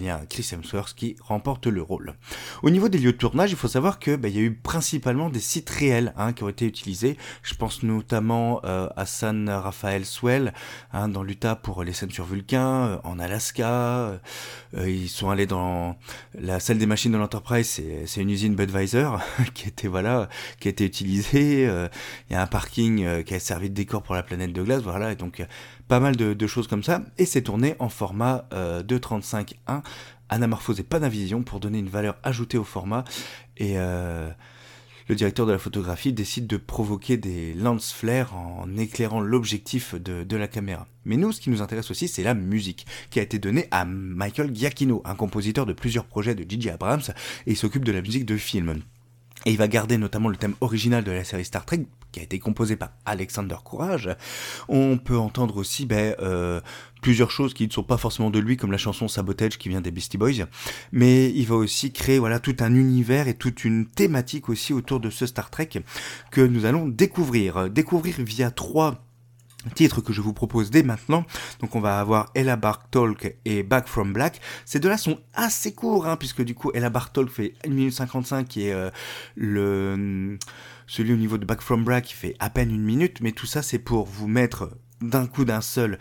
australien Chris Hemsworth qui remporte le rôle. Au niveau des lieux de tournage, il faut savoir que il y a eu principalement des sites réels qui ont été utilisés. Je pense notamment à San Rafael Swell, dans l'Utah pour les scènes sur Vulcain, en Alaska. Ils sont allés dans la salle des machines de l'Enterprise, c'est une usine Budweiser qui a été utilisée. Il y a un parking qui a servi de décor pour la planète de glace, voilà. Et donc pas mal de choses comme ça. Et c'est tourné en format 2.35.1. Anamorphose et Panavision pour donner une valeur ajoutée au format et le directeur de la photographie décide de provoquer des lens flares en éclairant l'objectif de la caméra. Mais nous, ce qui nous intéresse aussi, c'est la musique qui a été donnée à Michael Giacchino, un compositeur de plusieurs projets de J.J. Abrams, et il s'occupe de la musique de films. Et il va garder notamment le thème original de la série Star Trek, qui a été composé par Alexander Courage. On peut entendre aussi plusieurs choses qui ne sont pas forcément de lui, comme la chanson Sabotage qui vient des Beastie Boys. Mais il va aussi créer tout un univers et toute une thématique aussi autour de ce Star Trek que nous allons découvrir. Découvrir via 3 titres que je vous propose dès maintenant. Donc on va avoir Ella Bartok et Back from Black. Ces deux-là sont assez courts, puisque du coup Ella Bartok fait 1 minute 55 qui est celui au niveau de Back from Black qui fait à peine 1 minute, mais tout ça c'est pour vous mettre d'un coup d'un seul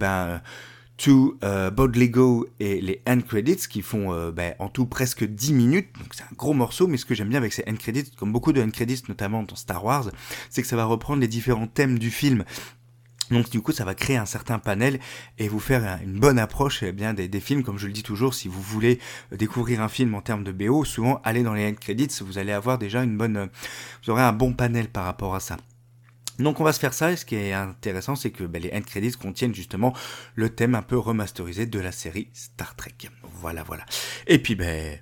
To Boldly Go et les end credits qui font en tout presque 10 minutes, donc c'est un gros morceau. Mais ce que j'aime bien avec ces end credits, comme beaucoup de end credits notamment dans Star Wars, c'est que ça va reprendre les différents thèmes du film. Donc du coup ça va créer un certain panel et vous faire une bonne approche des films. Comme je le dis toujours, si vous voulez découvrir un film en termes de BO, souvent allez dans les end credits, vous allez avoir déjà vous aurez un bon panel par rapport à ça. Donc on va se faire ça, et ce qui est intéressant c'est que les end credits contiennent justement le thème un peu remasterisé de la série Star Trek. Voilà. Et puis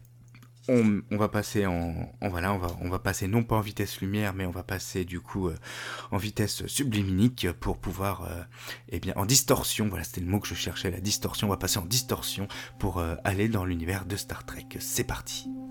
on va passer on va passer non pas en vitesse lumière, mais on va passer du coup en vitesse subluminique pour pouvoir en distorsion. Voilà, c'était le mot que je cherchais, la distorsion. On va passer en distorsion pour aller dans l'univers de Star Trek. C'est parti.